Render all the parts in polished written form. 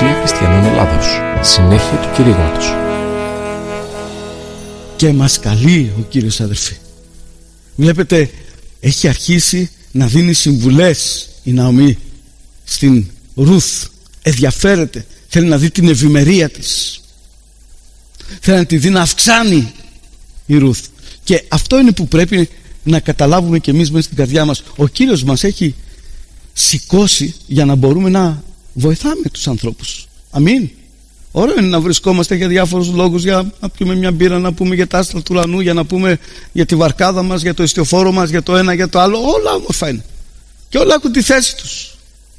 Εκκλησία Χριστιανών Ελλάδος. Συνέχεια του κηρύγματος. Και μας καλεί ο Κύριος, αδερφοί. Βλέπετε, έχει αρχίσει να δίνει συμβουλές η Ναομή στην Ρουθ. Ενδιαφέρεται, θέλει να δει την ευημερία της, θέλει να τη δει να αυξάνει η Ρουθ. Και αυτό είναι που πρέπει να καταλάβουμε και εμείς μέσα στην καρδιά μας. Ο Κύριος μας έχει σηκώσει για να μπορούμε να βοηθάμε τους ανθρώπους. Αμήν. Ωραίο είναι να βρισκόμαστε για διάφορους λόγους, για να πιούμε μια μπύρα, να πούμε για τα άστρα του ουρανού, για να πούμε για τη βαρκάδα μας, για το ιστιοφόρο μας, για το ένα, για το άλλο. Όλα όμορφα είναι και όλα έχουν τη θέση τους.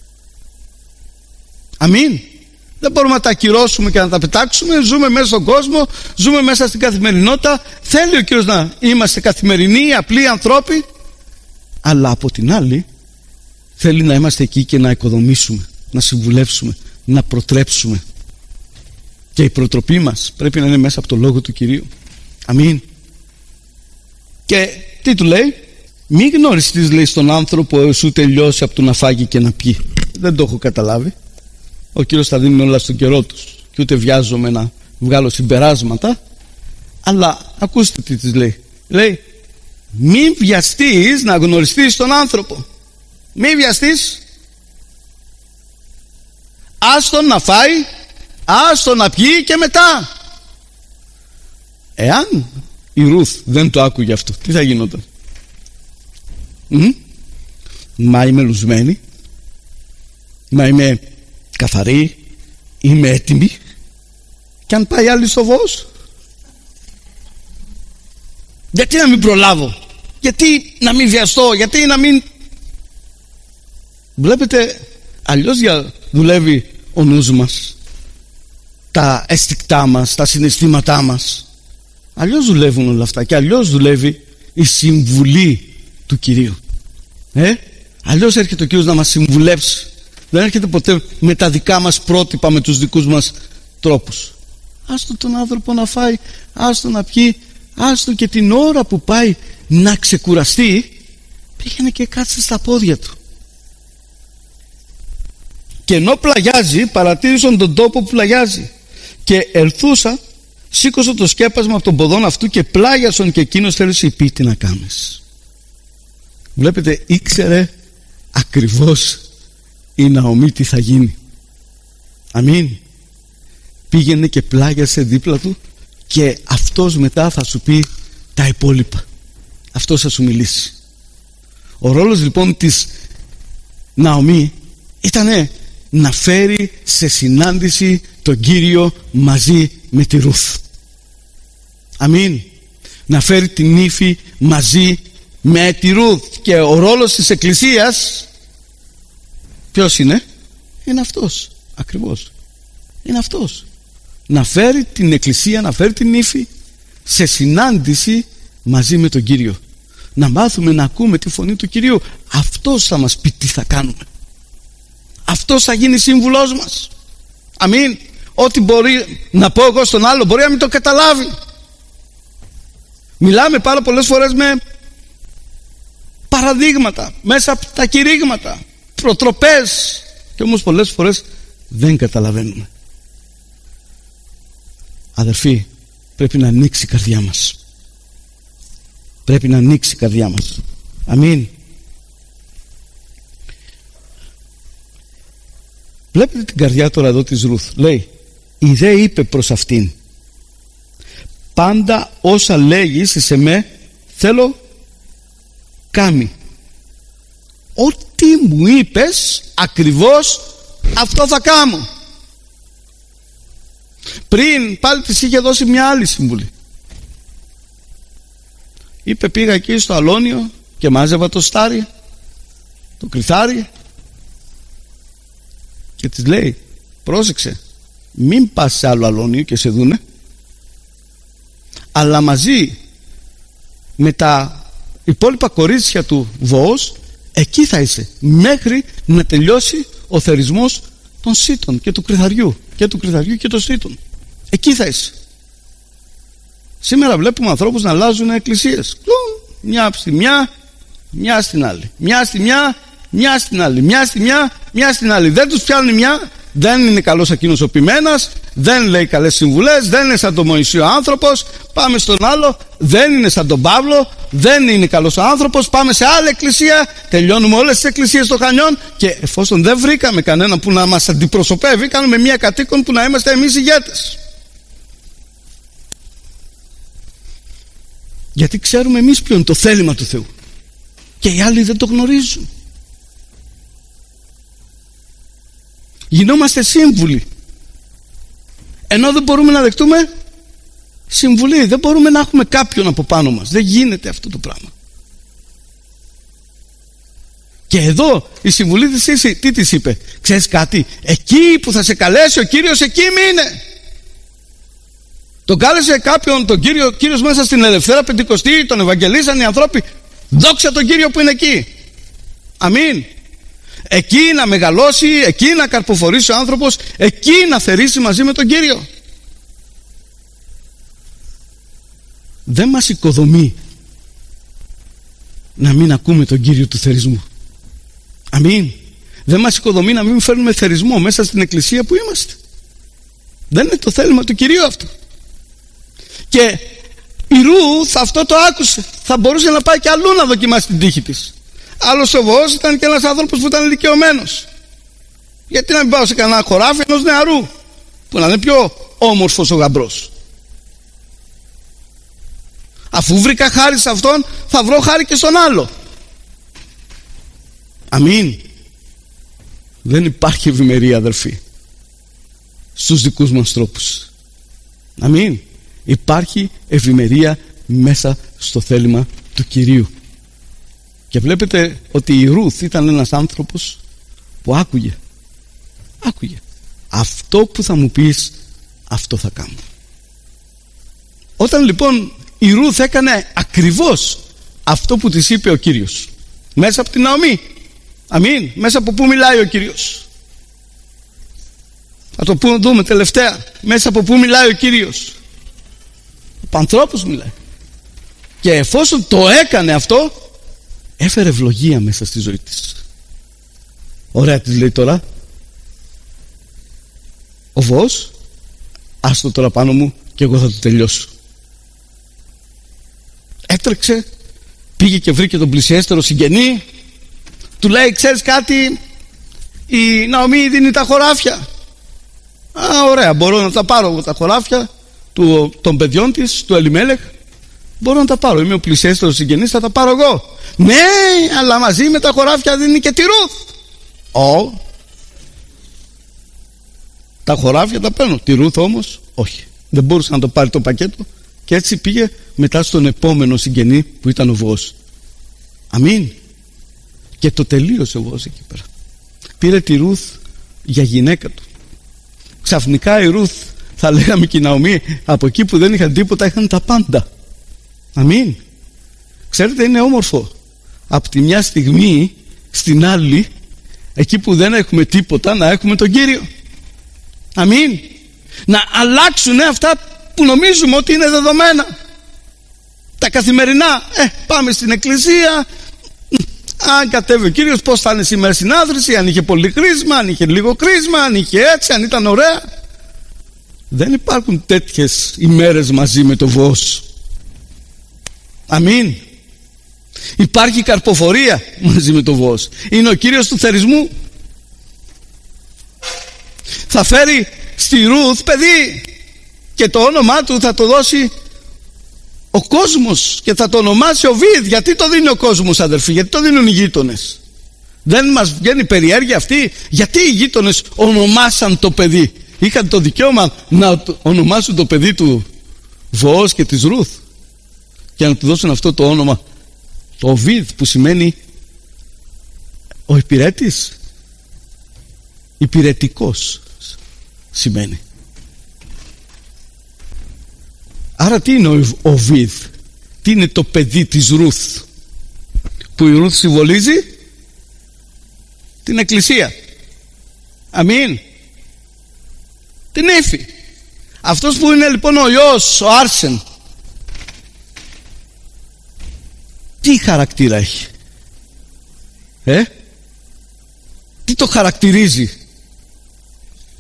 Αμήν. Δεν μπορούμε να τα ακυρώσουμε και να τα πετάξουμε. Ζούμε μέσα στον κόσμο, ζούμε μέσα στην καθημερινότητα. Θέλει ο Κύριος να είμαστε καθημερινοί, απλοί ανθρώποι, αλλά από την άλλη θέλει να είμαστε εκεί και να οικοδομήσουμε, να συμβουλεύσουμε, να προτρέψουμε. Και η προτροπή μας πρέπει να είναι μέσα από το λόγο του Κυρίου. Αμήν. Και τι του λέει? Μη γνωριστείς, λέει, στον άνθρωπο έως ούτε τελειώσει από το να φάγει και να πιει. Δεν το έχω καταλάβει. Ο Κύριος θα δίνει όλα στον καιρό τους και ούτε βιάζομαι να βγάλω συμπεράσματα, αλλά ακούστε τι της λέει. Λέει, μην βιαστείς να γνωριστείς τον άνθρωπο. Μην βιαστείς. Άστον να φάει, άστον να πιει και μετά. Εάν η Ρουθ δεν το άκουγε αυτό, τι θα γινόταν? Μα είμαι λουσμένη, μα είμαι καθαρή, είμαι έτοιμη, και αν πάει άλλη στο φως, γιατί να μην προλάβω, γιατί να μην βιαστώ, γιατί να μην... Βλέπετε, αλλιώς δουλεύει ο νους μας, τα αισθηκτά μας, τα συναισθήματά μας. Αλλιώς δουλεύουν όλα αυτά και αλλιώς δουλεύει η συμβουλή του Κυρίου. Αλλιώς έρχεται ο Κύριος να μας συμβουλεύσει. Δεν έρχεται ποτέ με τα δικά μας πρότυπα, με τους δικούς μας τρόπους. Άστο τον άνθρωπο να φάει, άστο να πιει, άστο, και την ώρα που πάει να ξεκουραστεί, πήγαινε και κάτσε στα πόδια του. Και ενώ πλαγιάζει, παρατήρησαν τον τόπο που πλαγιάζει, και ελθούσα, σήκωσε το σκέπασμα από τον ποδόν αυτού και πλάγιασον, και εκείνος θέλησε πει τι να κάνεις. Βλέπετε, ήξερε ακριβώς η Ναομή τι θα γίνει. Αμήν. Πήγαινε και πλάγιασε δίπλα του, και αυτός μετά θα σου πει τα υπόλοιπα. Αυτός θα σου μιλήσει. Ο ρόλος λοιπόν της Ναομή ήτανε να φέρει σε συνάντηση τον Κύριο μαζί με τη Ρουθ. Αμήν. Να φέρει την ύφη μαζί με τη Ρουθ. Και ο ρόλος της Εκκλησίας ποιος είναι? Είναι αυτός ακριβώς. Είναι αυτός. Να φέρει την Εκκλησία, να φέρει την ύφη σε συνάντηση μαζί με τον Κύριο. Να μάθουμε να ακούμε τη φωνή του Κυρίου. Αυτός θα μας πει τι θα κάνουμε. Αυτός θα γίνει σύμβουλός μας. Αμήν. Ό,τι μπορεί να πω εγώ στον άλλο μπορεί να μην το καταλάβει. Μιλάμε πάρα πολλές φορές με παραδείγματα, μέσα από τα κηρύγματα, προτροπές, και όμως πολλές φορές δεν καταλαβαίνουμε. Αδερφοί, πρέπει να ανοίξει η καρδιά μας. Πρέπει να ανοίξει η καρδιά μας. Αμήν. Βλέπετε την καρδιά τώρα εδώ της Ρουθ. Λέει, η δε είπε προς αυτήν, πάντα όσα λέγεις σε με θέλω κάμει. Ό,τι μου είπες ακριβώς αυτό θα κάνω. Πριν πάλι της είχε δώσει μια άλλη συμβουλή. Είπε, πήγα εκεί στο αλόνιο και μάζευα το στάρι, το κρυθάρι, και της λέει, πρόσεξε, μην πας σε άλλο αλόνιο και σε δούνε, αλλά μαζί με τα υπόλοιπα κορίτσια του Βοός εκεί θα είσαι μέχρι να τελειώσει ο θερισμός των σίτων και του κρυθαριού και των σίτων. Εκεί θα είσαι. Σήμερα βλέπουμε ανθρώπους να αλλάζουν εκκλησίες, μια στη μια, μια στην άλλη, μια στη μια, μια στην άλλη, μια στη μια, μια στην άλλη. Δεν τους πιάνουν μια, δεν είναι καλός εκείνος ο ποιμένας, δεν λέει καλές συμβουλές, δεν είναι σαν τον Μωυσή ο άνθρωπος. Πάμε στον άλλο, δεν είναι σαν τον Παύλο, δεν είναι καλός ο άνθρωπος. Πάμε σε άλλη εκκλησία, τελειώνουμε όλες τις εκκλησίες των Χανιών, και εφόσον δεν βρήκαμε κανένα που να μας αντιπροσωπεύει, κάνουμε μία κατοίκον που να είμαστε εμείς ηγέτες. Γιατί ξέρουμε εμείς ποιο είναι το θέλημα του Θεού και οι άλλοι δεν το γνωρίζουν. Γινόμαστε σύμβουλοι, ενώ δεν μπορούμε να δεχτούμε συμβουλή. Δεν μπορούμε να έχουμε κάποιον από πάνω μας. Δεν γίνεται αυτό το πράγμα. Και εδώ η συμβουλή της τι της είπε? Ξέρεις κάτι, εκεί που θα σε καλέσει ο Κύριος, εκεί μείνε. Τον κάλεσε κάποιον τον Κύριος μέσα στην Ελευθέρα Πεντηκοστή, τον ευαγγελίσαν οι άνθρωποι. Δόξα τον Κύριο που είναι εκεί. Αμήν. Εκεί να μεγαλώσει, εκεί να καρποφορήσει ο άνθρωπος, εκεί να θερήσει μαζί με τον Κύριο. Δεν μας οικοδομεί να μην ακούμε τον Κύριο του θερισμού. Αμήν. Δεν μας οικοδομεί να μην φέρνουμε θερισμό μέσα στην εκκλησία που είμαστε. Δεν είναι το θέλημα του Κυρίου αυτό. Και η Ρούθ αυτό το άκουσε. Θα μπορούσε να πάει και αλλού να δοκιμάσει την τύχη της. Άλλος ο Βοός ήταν και ένας άνθρωπος που ήταν ηλικιωμένος. Γιατί να μην πάω σε κανένα χωράφι ενός νεαρού που να είναι πιο όμορφος ο γαμπρός? Αφού βρήκα χάρη σε αυτόν, θα βρω χάρη και στον άλλο. Αμήν. Δεν υπάρχει ευημερία, αδερφοί, στους δικούς μας τρόπους. Αμήν. Υπάρχει ευημερία μέσα στο θέλημα του Κυρίου. Και βλέπετε ότι η Ρούθ ήταν ένας άνθρωπος που άκουγε. Αυτό που θα μου πεις, αυτό θα κάνω. Όταν λοιπόν η Ρούθ έκανε ακριβώς αυτό που της είπε ο Κύριος, μέσα από την Ναομή. Αμήν. Μέσα από πού μιλάει ο Κύριος? Θα το δούμε τελευταία. Μέσα από πού μιλάει ο Κύριος? Από ανθρώπους μιλάει. Και εφόσον το έκανε αυτό, έφερε ευλογία μέσα στη ζωή της. Ωραία της λέει τώρα, ο Βοός, άστο τώρα πάνω μου και εγώ θα το τελειώσω. Έτρεξε, πήγε και βρήκε τον πλησιέστερο συγγενή. Του λέει, ξέρεις κάτι, η Ναομή δίνει τα χωράφια. Ωραία, μπορώ να τα πάρω εγώ τα χωράφια των παιδιών της, του Ελιμέλεχ. Μπορώ να τα πάρω, είμαι ο πλησιέστερος συγγενής, θα τα πάρω εγώ. Ναι, αλλά μαζί με τα χωράφια δίνει και τη Ρούθ. Τα χωράφια τα παίρνω, τη Ρούθ όμως όχι. Δεν μπορούσε να το πάρει το πακέτο. Και έτσι πήγε μετά στον επόμενο συγγενή που ήταν ο Βοός. Αμήν. Και το τελείωσε ο Βοός εκεί πέρα. Πήρε τη Ρούθ για γυναίκα του. Ξαφνικά η Ρούθ, θα λέγαμε και η Ναομή, από εκεί που δεν είχαν τίποτα είχαν τα πάντα. Αμήν. Ξέρετε, είναι όμορφο από τη μια στιγμή στην άλλη, εκεί που δεν έχουμε τίποτα, να έχουμε τον Κύριο. Αμήν. Να αλλάξουν αυτά που νομίζουμε ότι είναι δεδομένα. Τα καθημερινά. Πάμε στην εκκλησία. Αν κατέβει ο Κύριος, πώς θα είναι σήμερα συνάδρηση, αν είχε πολύ κρίσμα, αν είχε λίγο κρίσμα, αν είχε έτσι, αν ήταν ωραία. Δεν υπάρχουν τέτοιες ημέρες μαζί με το Βοός. Αμήν. Υπάρχει καρποφορία μαζί με το Βοός. Είναι ο Κύριος του θερισμού. Θα φέρει στη Ρούθ παιδί και το όνομά του θα το δώσει ο κόσμος και θα το ονομάσει Οβίδ. Γιατί το δίνει ο κόσμος, αδερφοί? Γιατί το δίνουν οι γείτονες? Δεν μας βγαίνει περιέργεια αυτή? Γιατί οι γείτονες ονομάσαν το παιδί? Είχαν το δικαίωμα να ονομάσουν το παιδί του Βοός και της Ρούθ και να του δώσουν αυτό το όνομα, το Οβίδ, που σημαίνει ο υπηρέτης, υπηρετικός σημαίνει. Άρα τι είναι ο Οβίδ? Τι είναι το παιδί της Ρούθ, που η Ρούθ συμβολίζει την εκκλησία. Αμήν. Την ύφη. Αυτός που είναι λοιπόν ο Υιός, ο Άρσεν, τι χαρακτήρα έχει? Τι το χαρακτηρίζει?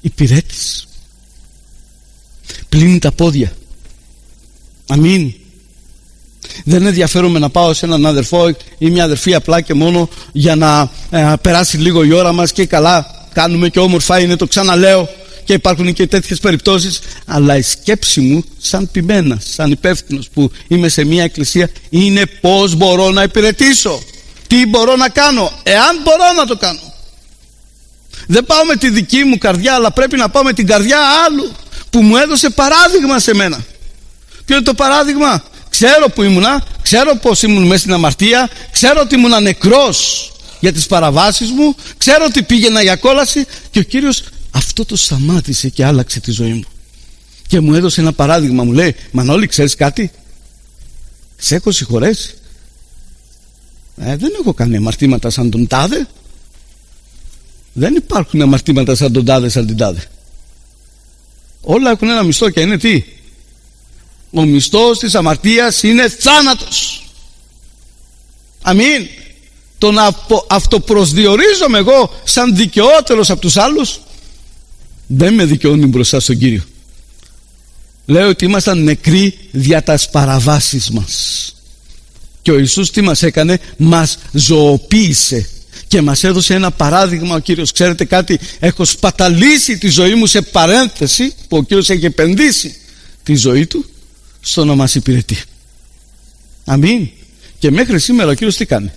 υπηρέτης. Πλύνει τα πόδια. Αμήν. Δεν ενδιαφέρομαι να πάω σε έναν αδερφό ή μια αδερφή απλά και μόνο για να περάσει λίγο η ώρα μας και καλά κάνουμε και όμορφα είναι, το ξαναλέω, και υπάρχουν και τέτοιες περιπτώσεις. Αλλά η σκέψη μου σαν ποιμένας, σαν υπεύθυνος που είμαι σε μια εκκλησία, είναι πώς μπορώ να υπηρετήσω, τι μπορώ να κάνω, εάν μπορώ να το κάνω. Δεν πάω με τη δική μου καρδιά, αλλά πρέπει να πάω με την καρδιά άλλου που μου έδωσε παράδειγμα σε μένα. Ποιο είναι το παράδειγμα? Ξέρω που ήμουνα, ξέρω πως ήμουν μέσα στην αμαρτία, ξέρω ότι ήμουνα νεκρός για τις παραβάσεις μου, ξέρω ότι πήγαινα για κόλαση, και ο Κύριος αυτό το σταμάτησε και άλλαξε τη ζωή μου και μου έδωσε ένα παράδειγμα. Μου λέει, Μανώλη, ξέρεις κάτι, σε έχω συγχωρέσει, δεν έχω κάνει αμαρτήματα σαν τον τάδε. Δεν υπάρχουν αμαρτήματα σαν τον τάδε, σαν την τάδε. Όλα έχουν ένα μισθό, και είναι τι? Ο μισθός της αμαρτίας είναι θάνατος. Αμήν. Το να αυτοπροσδιορίζομαι εγώ σαν δικαιότερος από τους άλλους δεν με δικαιώνει μπροστά στον Κύριο. Λέω ότι ήμασταν νεκροί δια τας παραβάσεις μας, και ο Ιησούς τι μας έκανε? Μας ζωοποίησε και μας έδωσε ένα παράδειγμα ο Κύριος. Ξέρετε κάτι? Έχω σπαταλήσει τη ζωή μου, σε παρένθεση, που ο Κύριος έχει επενδύσει τη ζωή του στο να μας υπηρετεί. Αμήν. Και μέχρι σήμερα ο Κύριος τι κάνει?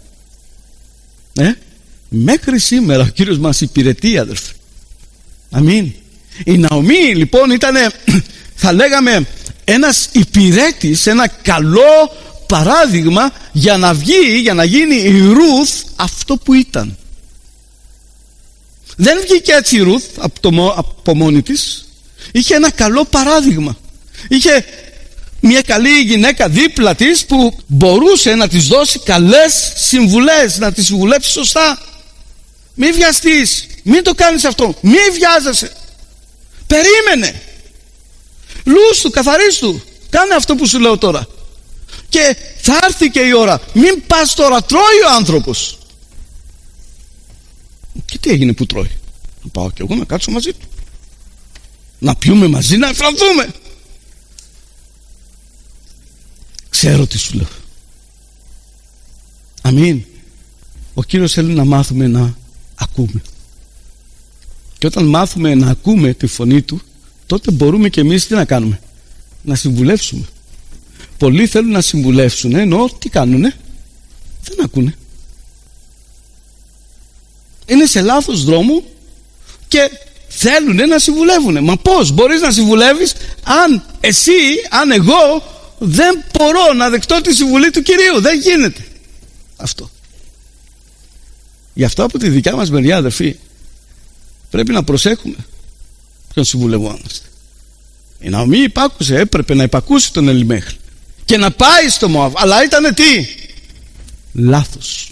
Μέχρι σήμερα ο Κύριος μας υπηρετεί, αδερφέ. Αμήν. Η Ναομή λοιπόν ήταν, θα λέγαμε, ένας υπηρέτης, ένα καλό παράδειγμα για να βγει, για να γίνει η Ρουθ αυτό που ήταν. Δεν βγήκε έτσι η Ρουθ από μόνη της. Είχε ένα καλό παράδειγμα. Είχε μια καλή γυναίκα δίπλα της που μπορούσε να της δώσει καλές συμβουλές, να της συμβουλέψει σωστά. Μη βιαστείς, μην το κάνεις αυτό, μη βιάζεσαι, περίμενε, λούστου, καθαρίστου, κάνε αυτό που σου λέω τώρα και θα έρθει και η ώρα. Μην πας τώρα, τρώει ο άνθρωπος. Και τι έγινε που τρώει? Να πάω κι εγώ να κάτσω μαζί του, να πιούμε μαζί, να εφρανθούμε. Ξέρω τι σου λέω. Αμήν. Ο Κύριος θέλει να μάθουμε να ακούμε. Και όταν μάθουμε να ακούμε τη φωνή Του, τότε μπορούμε και εμείς τι να κάνουμε? Να συμβουλεύσουμε. Πολλοί θέλουν να συμβουλεύσουν, ενώ τι κάνουνε? Δεν ακούνε. Είναι σε λάθος δρόμο και θέλουν να συμβουλεύουν. Μα πώς μπορείς να συμβουλεύεις αν εγώ δεν μπορώ να δεχτώ τη συμβουλή του Κυρίου? Δεν γίνεται αυτό. Γι' αυτό από τη δικιά μας μεριά, αδερφοί, πρέπει να προσέχουμε ποιον συμβουλευόμαστε. Η Ναομή υπάκουσε, έπρεπε να υπακούσει τον Ελιμέχ και να πάει στο Μωάβ, αλλά ήτανε τι? Λάθος,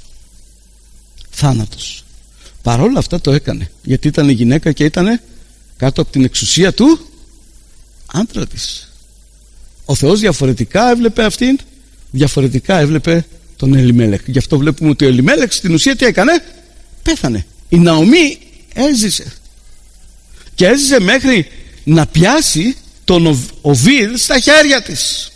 θάνατος. Παρόλα αυτά το έκανε, γιατί ήταν γυναίκα και ήταν κάτω από την εξουσία του άντρα της. Ο Θεός διαφορετικά έβλεπε αυτήν, διαφορετικά έβλεπε τον Ελιμέλεχ. Γι' αυτό βλέπουμε ότι ο Ελιμέλεχ στην ουσία τι έκανε? Πέθανε. Η Ναομή έζησε, και έζησε μέχρι να πιάσει τον Οβίδ στα χέρια της.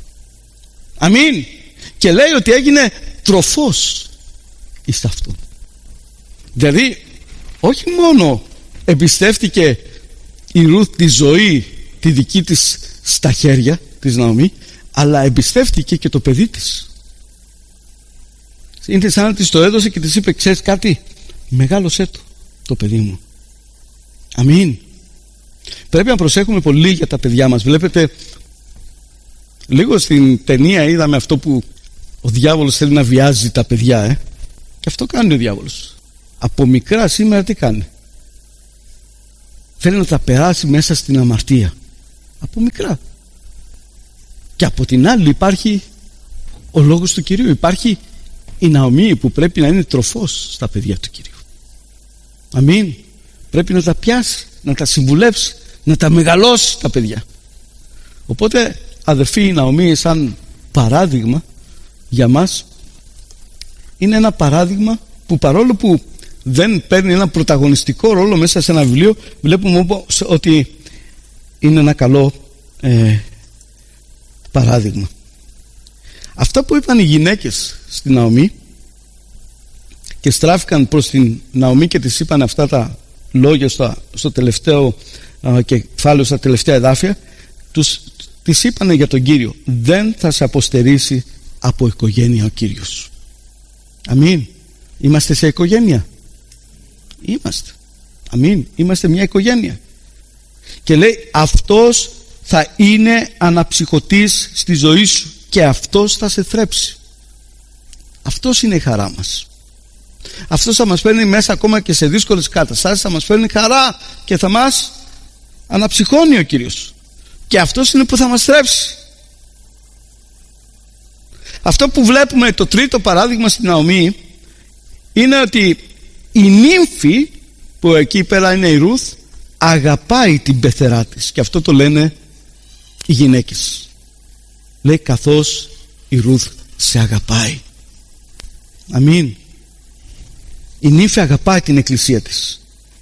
Αμήν. Και λέει ότι έγινε τροφός εις αυτόν. Δηλαδή όχι μόνο εμπιστεύτηκε η Ρουθ τη ζωή τη δική της στα χέρια της Ναομή, αλλά εμπιστεύτηκε και το παιδί της. Είναι σαν να της το έδωσε και της είπε, ξέρεις κάτι, μεγάλωσέ το παιδί μου. Αμήν. Πρέπει να προσέχουμε πολύ για τα παιδιά μας. Βλέπετε, λίγο στην ταινία είδαμε αυτό που ο διάβολος θέλει να βιάζει τα παιδιά, και αυτό κάνει ο διάβολος. Από μικρά σήμερα τι κάνει? Θέλει να τα περάσει μέσα στην αμαρτία. Από μικρά. Και από την άλλη υπάρχει ο λόγος του Κυρίου. Υπάρχει η Ναομή που πρέπει να είναι τροφός στα παιδιά του Κυρίου. Αμήν. Πρέπει να τα πιάσει, να τα συμβουλεύσει, να τα μεγαλώσει τα παιδιά. Οπότε αδερφοί, η Ναομή σαν παράδειγμα για μας είναι ένα παράδειγμα που παρόλο που δεν παίρνει ένα πρωταγωνιστικό ρόλο μέσα σε ένα βιβλίο, βλέπουμε ότι είναι ένα καλό παράδειγμα. Αυτά που είπαν οι γυναίκες στην Ναομή και στράφηκαν προς την Ναομή και της είπαν αυτά τα λόγια στο τελευταίο κεφάλαιο, στα τελευταία εδάφια, της είπανε για τον Κύριο: δεν θα σε αποστερήσει από οικογένεια ο Κύριος. Αμήν. Είμαστε σε οικογένεια. Είμαστε. Αμήν. Είμαστε μια οικογένεια. Και λέει, αυτός θα είναι αναψυχωτής στη ζωή σου και αυτός θα σε θρέψει. Αυτός είναι η χαρά μας. Αυτός θα μας φέρνει μέσα ακόμα και σε δύσκολες καταστάσεις, θα μας φέρνει χαρά και θα μας αναψυχώνει ο Κύριος. Και αυτός είναι που θα μας θρέψει. Αυτό που βλέπουμε, το τρίτο παράδειγμα στην Ναομή, είναι ότι η νύμφη που εκεί πέρα είναι η Ρούθ αγαπάει την πεθερά της, και αυτό το λένε οι γυναίκες. Λέει, καθώς η Ρούθ σε αγαπάει. Αμήν. Η νύμφη αγαπάει την εκκλησία της.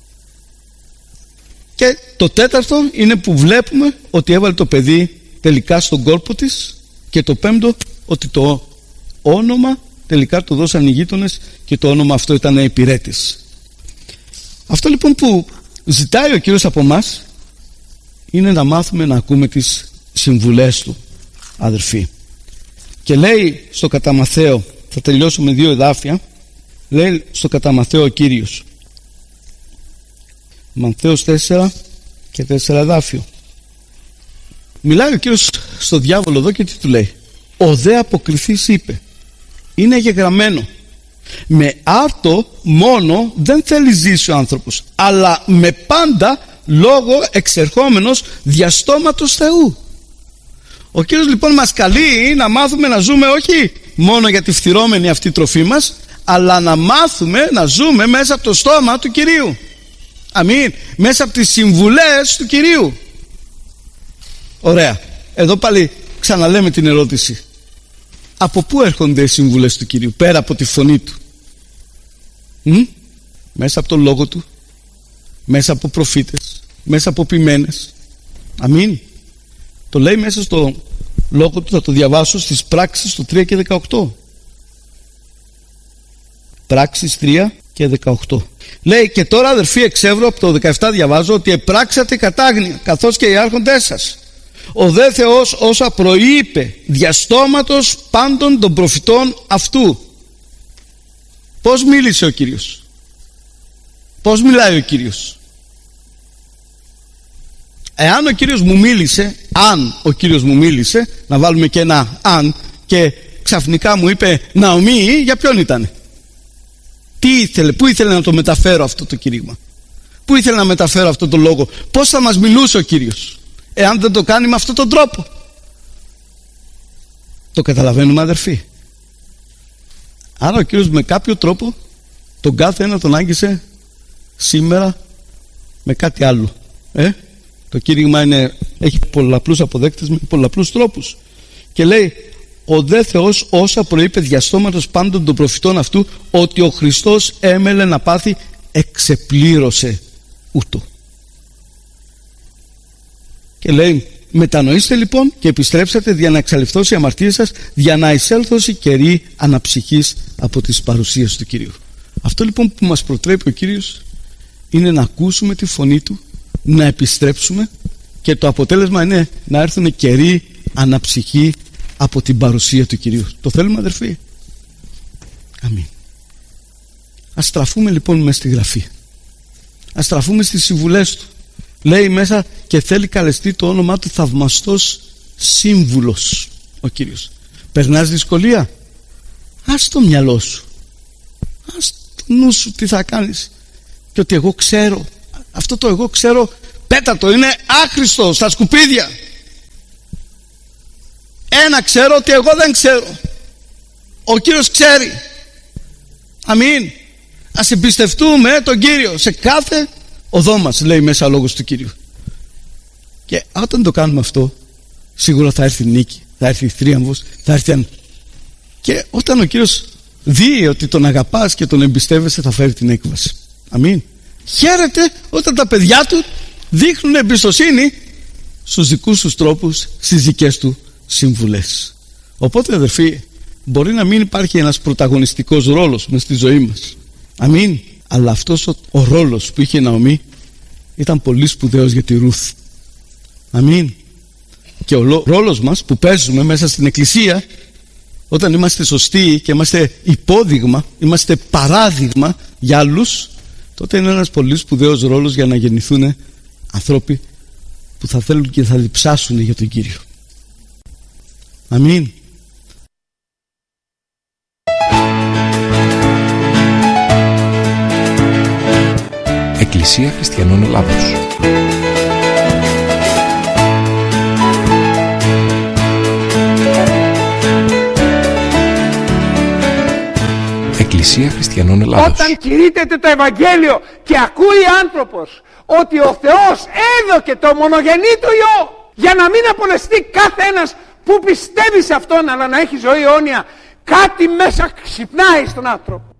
Και το τέταρτο είναι που βλέπουμε ότι έβαλε το παιδί τελικά στον κόρπο της, και το πέμπτο ότι το όνομα τελικά το δώσαν οι γείτονες και το όνομα αυτό ήταν υπηρέτης. Αυτό λοιπόν που ζητάει ο Κύριος από μας είναι να μάθουμε να ακούμε τις συμβουλές του, αδερφοί. Και λέει στο κατά Μαθαίο, θα τελειώσω με 2 εδάφια, λέει στο κατά Μαθαίο ο Κύριος, Μαθαίος 4 και 4 εδάφιο, μιλάει ο Κύριος στο διάβολο εδώ και τι του λέει: ο δε αποκριθής είπε, είναι γεγραμμένο, με άρτο μόνο δεν θέλει ζήσει ο άνθρωπος, αλλά με πάντα λόγο εξερχόμενος διαστόματος Θεού. Ο Κύριος λοιπόν μας καλεί να μάθουμε να ζούμε όχι μόνο για τη φθυρώμενη αυτή τροφή μας, αλλά να μάθουμε να ζούμε μέσα από το στόμα του Κυρίου. Αμήν. Μέσα από τις συμβουλές του Κυρίου. Ωραία. Εδώ πάλι ξαναλέμε την ερώτηση: από πού έρχονται οι συμβουλές του Κυρίου πέρα από τη φωνή του? Μέσα από τον λόγο του, μέσα από προφήτες, μέσα από ποιμένες. Αμήν. Το λέει μέσα στο λόγο του, θα το διαβάσω στις Πράξεις του 3 και 18. Πράξεις 3 και 18. Λέει, και τώρα αδερφοί εξεύρω, από το 17 διαβάζω, ότι επράξατε κατάγνοια καθώς και οι άρχοντές σας. Ο δε Θεός όσα προείπε διαστόματος πάντων των προφητών αυτού. Πώς μίλησε ο Κύριος? Πώς μιλάει ο Κύριος? Εάν ο Κύριος μου μίλησε, αν ο Κύριος μου μίλησε, να βάλουμε και ένα αν, και ξαφνικά μου είπε Ναομή, για ποιον ήτανε? Τι ήθελε, πού ήθελε να το μεταφέρω αυτό το κήρυγμα? Πού ήθελε να μεταφέρω αυτό το λόγο? Πώς θα μας μιλούσε ο Κύριος εάν δεν το κάνει με αυτόν τον τρόπο? Το καταλαβαίνουμε, αδερφοί? Άρα ο Κύριος με κάποιο τρόπο τον κάθε ένα τον άγγισε σήμερα με κάτι άλλο. Το κήρυγμα έχει πολλαπλούς αποδέκτες με πολλαπλούς τρόπους. Και λέει, ο δε Θεός όσα προείπε διαστόματος πάντων των προφητών αυτού, ότι ο Χριστός έμελε να πάθει, εξεπλήρωσε ούτω. Και λέει, μετανοήστε λοιπόν και επιστρέψατε δια να εξαλειφθώσει η αμαρτία σας, δια να εισέλθωση καιρή αναψυχής από τις παρουσίες του Κυρίου. Αυτό λοιπόν που μας προτρέπει ο Κύριος είναι να ακούσουμε τη φωνή του, να επιστρέψουμε, και το αποτέλεσμα είναι να έρθουν καιροί αναψυχή από την παρουσία του Κυρίου. Το θέλουμε, αδερφοί? Αμήν. Ας στραφούμε λοιπόν μέσα στη Γραφή, ας στραφούμε στις συμβουλές του. Λέει μέσα, και θέλει καλεστεί το όνομά του θαυμαστός σύμβουλος ο Κύριος. Περνάς δυσκολία? Ας το μυαλό σου, ας το νου σου τι θα κάνεις, και ότι εγώ ξέρω, αυτό το εγώ ξέρω, πέτα το, είναι άχρηστο στα σκουπίδια. Ένα ξέρω, ότι εγώ δεν ξέρω, ο Κύριος ξέρει. Αμήν. Ας εμπιστευτούμε τον Κύριο σε κάθε οδό μας, λέει μέσα ο λόγος του Κύριου. Και όταν το κάνουμε αυτό, σίγουρα θα έρθει νίκη, θα έρθει θρίαμβος, θα έρθει και όταν ο Κύριος δει ότι τον αγαπάς και τον εμπιστεύεσαι, θα φέρει την έκβαση. Αμήν. Χαίρεται όταν τα παιδιά του δείχνουν εμπιστοσύνη στους δικούς τους τρόπους, στις δικές του συμβουλές. Οπότε αδερφοί, μπορεί να μην υπάρχει ένας πρωταγωνιστικός ρόλος μες στη ζωή μας. Αμήν. Αλλά αυτός ο ρόλος που είχε η Ναομή ήταν πολύ σπουδαίος για τη Ρούθ. Αμήν. Και ο ρόλος μας που παίζουμε μέσα στην εκκλησία, όταν είμαστε σωστοί και είμαστε υπόδειγμα, είμαστε παράδειγμα για άλλους, τότε είναι ένας πολύ σπουδαίος ρόλος για να γεννηθούν ανθρώποι που θα θέλουν και θα διψάσουν για τον Κύριο. Αμήν. Εκκλησία Χριστιανών Ελλάδος. Εκκλησία Χριστιανών Ελλάδος. Όταν κηρύττεται το Ευαγγέλιο και ακούει άνθρωπος ότι ο Θεός έδωκε το μονογενή του Υιό για να μην απολεστεί κάθε ένας που πιστεύει σε Αυτόν, αλλά να έχει ζωή αιώνια, κάτι μέσα ξυπνάει στον άνθρωπο.